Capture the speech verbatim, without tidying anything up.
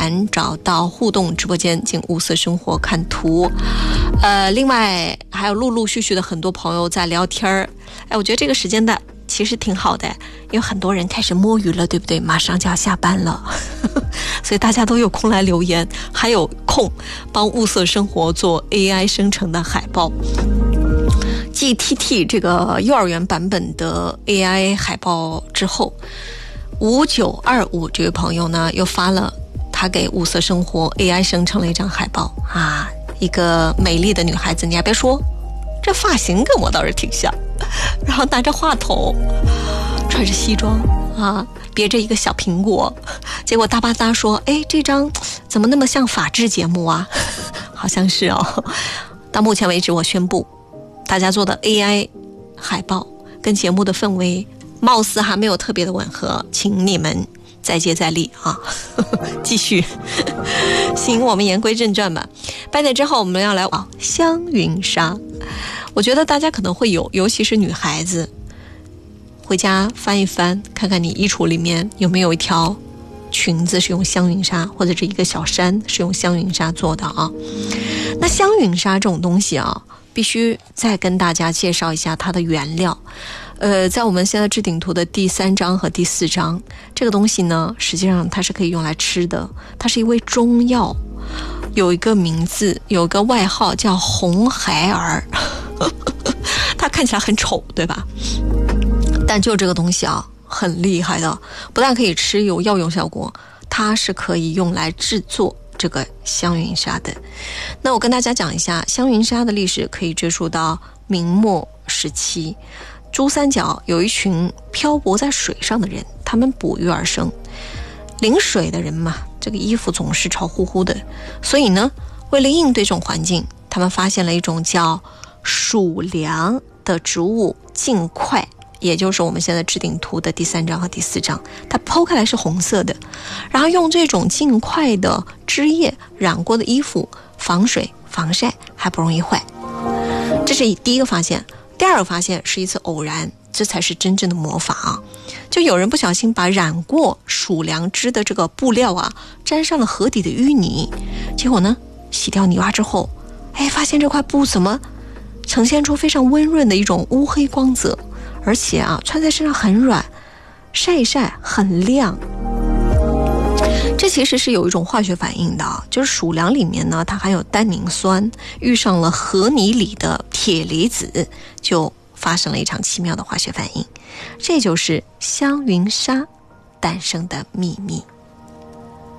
栏找到互动直播间，进物色生活看图。呃，另外还有陆陆续续的很多朋友在聊天儿。哎，我觉得这个时间的其实挺好的，因为很多人开始摸鱼了，对不对？马上就要下班了，所以大家都有空来留言，还有空帮物色生活做 A I 生成的海报。继 T T 这个幼儿园版本的 A I 海报之后，五九二五这位朋友呢又发了他给物色生活 A I 生成了一张海报啊，一个美丽的女孩子，你还别说，这发型跟我倒是挺像，然后拿着话筒，穿着西装啊，别着一个小苹果，结果大巴扎说，哎，这张怎么那么像法制节目啊？好像是哦。到目前为止，我宣布大家做的 A I 海报跟节目的氛围貌似还没有特别的吻合，请你们再接再厉啊！继续。行，我们言归正传吧。半点之后我们要来啊，香云纱。我觉得大家可能会有，尤其是女孩子，回家翻一翻，看看你衣橱里面有没有一条裙子是用香云纱，或者是一个小衫是用香云纱做的啊。那香云纱这种东西啊，必须再跟大家介绍一下它的原料。呃，在我们现在置顶图的第三章和第四章，这个东西呢，实际上它是可以用来吃的，它是一味中药，有一个名字，有一个外号叫红孩儿。它看起来很丑，对吧？但就这个东西啊，很厉害的，不但可以吃，有药用效果，它是可以用来制作这个香云纱的。那我跟大家讲一下，香云纱的历史可以追溯到明末时期。珠三角有一群漂泊在水上的人，他们捕鱼而生。临水的人嘛，这个衣服总是潮乎乎的，所以呢，为了应对这种环境，他们发现了一种叫蜀梁的植物茎块，也就是我们现在置顶图的第三章和第四章，它剖开来是红色的，然后用这种茎块的汁液染过的衣服，防水防晒还不容易坏。这是第一个发现。第二个发现是一次偶然，这才是真正的魔法啊！就有人不小心把染过蜀梁汁的这个布料啊，沾上了河底的淤泥，结果呢，洗掉泥洼之后，哎，发现这块布怎么呈现出非常温润的一种乌黑光泽，而且啊，穿在身上很软，晒一晒很亮。这其实是有一种化学反应的，就是蜀梁里面呢，它含有单宁酸，遇上了河泥里的铁离子，就发生了一场奇妙的化学反应。这就是香云纱诞生的秘密。